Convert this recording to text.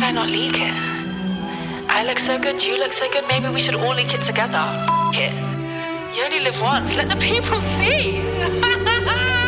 I not leak it? I look so good, you look so good, maybe we should all leak it together. F*** it. You only live once, let the people see.